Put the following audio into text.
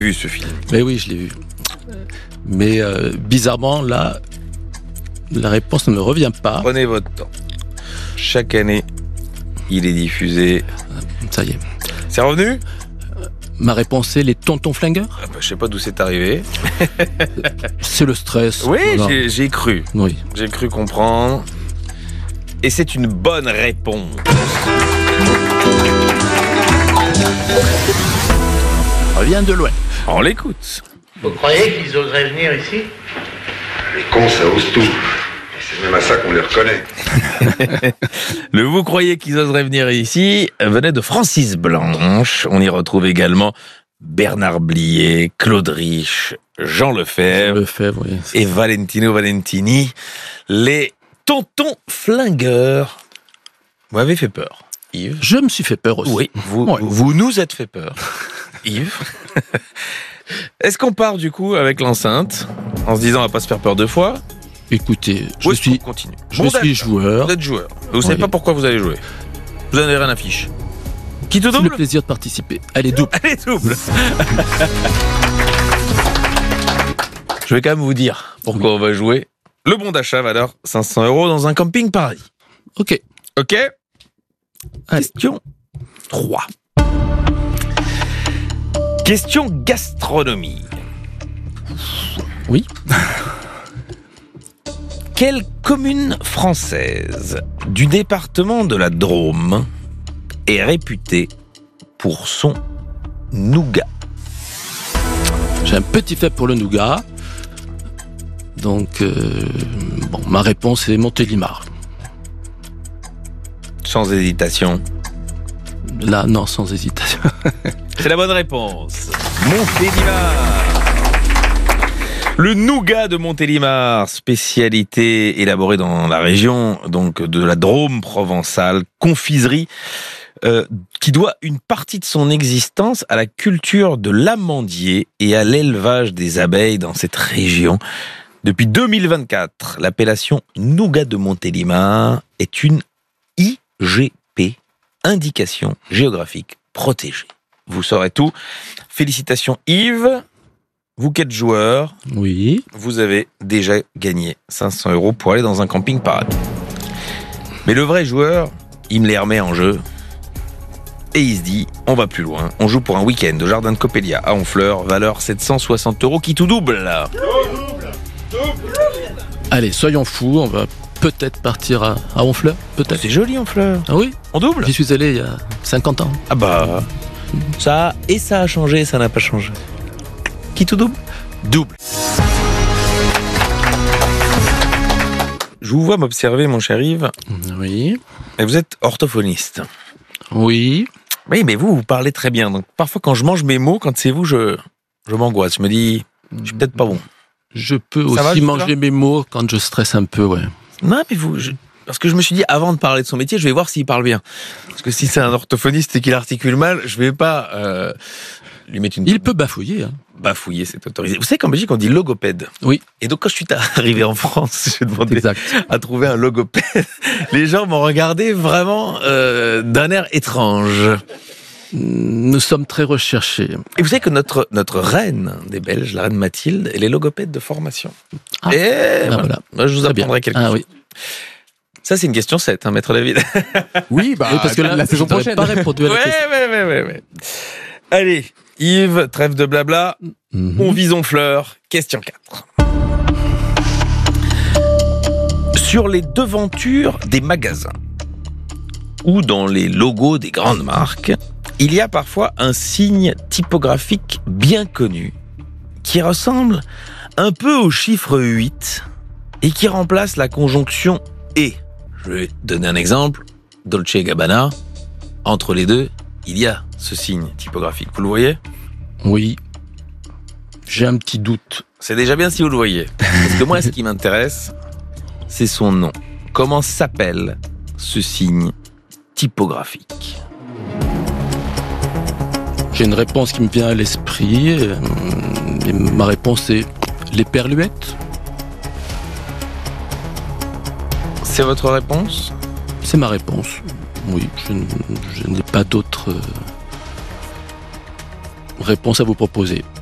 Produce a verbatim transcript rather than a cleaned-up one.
vu ce film. Mais oui, je l'ai vu. Mais euh, bizarrement, là, la réponse ne me revient pas. Prenez votre temps. Chaque année, il est diffusé. Ça y est. C'est revenu ? Ma réponse est les tontons flingueurs. ah bah, Je sais pas d'où c'est arrivé. C'est le stress. Oui, Voilà. j'ai, j'ai cru. Oui. J'ai cru comprendre. Et c'est une bonne réponse. Revient de loin. On l'écoute. Vous croyez qu'ils oseraient venir ici? Les cons, ça ose tout. Et c'est même à ça qu'on les reconnaît. Le vous croyez qu'ils oseraient venir ici venait de Francis Blanche. On y retrouve également Bernard Blier, Claude Rich, Jean Lefebvre, Lefebvre, oui. et Valentino Valentini, les tontons flingueurs. Vous m'avez fait peur, Yves. Je me suis fait peur aussi. Oui, vous, Ouais. vous nous êtes fait peur, Yves. Est-ce qu'on part du coup avec l'enceinte en se disant on va pas se faire peur deux fois? Écoutez, je Ou est-ce suis, qu'on continue? je Bon, suis d'accord. joueur. Vous êtes joueur. Vous savez Oui. pas pourquoi vous allez jouer. Vous n'avez rien à fiche. Qui te C'est le double? plaisir de participer. Allez, double. Allez, double. Je vais quand même vous dire pourquoi Oui. on va jouer. Le bon d'achat valeur cinq cents euros dans un camping paradis. Ok. Ok? Allez. Question trois. Question gastronomie. Oui. Quelle commune française du département de la Drôme est réputée pour son nougat? J'ai un petit fait pour le nougat. Donc, euh, bon, ma réponse est Montélimar. Sans hésitation. Là, non, sans hésitation. C'est la bonne réponse. Montélimar. Le nougat de Montélimar, spécialité élaborée dans la région donc de la Drôme provençale, confiserie euh, qui doit une partie de son existence à la culture de l'amandier et à l'élevage des abeilles dans cette région. Depuis deux mille vingt-quatre, l'appellation nougat de Montélimar est une I G P, indication géographique protégée. Vous saurez tout. Félicitations Yves. Vous qui êtes joueur, Oui. vous avez déjà gagné cinq cents euros pour aller dans un camping paradis. Mais le vrai joueur, il me les remet en jeu. Et il se dit, on va plus loin. On joue pour un week-end au jardin de Coppelia à Honfleur, valeur sept cent soixante euros qui tout double. Allez, soyons fous. On va peut-être partir à, à Honfleur. Peut-être. C'est joli Honfleur. Ah oui. On double? J'y suis allé il y a cinquante ans. Ah bah, ça et ça a changé, ça n'a pas changé. Qui tout double? Double. Je vous vois m'observer, mon cher Yves, Oui. et vous êtes orthophoniste. Oui. Oui, mais vous, vous parlez très bien. Donc, parfois, quand je mange mes mots, quand c'est vous, je, je m'angoisse. Je me dis, je suis peut-être pas bon. Je peux Ça va, aussi jusque-là manger mes mots quand je stresse un peu, ouais. Non, mais vous, je- parce que je me suis dit, avant de parler de son métier, je vais voir s'il parle bien. Parce que si c'est un orthophoniste et qu'il articule mal, je vais pas euh, lui mettre une... Il peut bafouiller, hein. Bafouiller, c'est autorisé. Vous savez qu'en Belgique, on dit logopède. Oui. Et donc, quand je suis arrivé en France, j'ai demandé Exact. à trouver un logopède. Les gens m'ont regardé vraiment euh, d'un air étrange. Nous sommes très recherchés. Et vous savez que notre, notre reine des Belges, la reine Mathilde, elle est logopède de formation. Ah, Et ben voilà. voilà. Moi, je vous Très bien. apprendrai quelque Ah chose. oui. Ça, c'est une question sept, hein, maître David. Oui, bah, Oui, parce que la, là, la saison je n'aurais prochaine. pas répondu à la Ouais, question. ouais, ouais, ouais, ouais. Allez, Yves, trêve de blabla. Mhm. On vise Honfleur. Question quatre. Sur les devantures des magasins ou dans les logos des grandes marques, il y a parfois un signe typographique bien connu qui ressemble un peu au chiffre huit et qui remplace la conjonction « et ». Je vais donner un exemple. Dolce et Gabbana, entre les deux, il y a ce signe typographique. Vous le voyez ? Oui. J'ai un petit doute. C'est déjà bien si vous le voyez. Parce que moi, ce qui m'intéresse, c'est son nom. Comment s'appelle ce signe typographique ? J'ai une réponse qui me vient à l'esprit. euh, Et ma réponse est les perluettes. C'est votre réponse ? C'est ma réponse. Oui, je, n- je n'ai pas d'autre euh, réponse à vous proposer.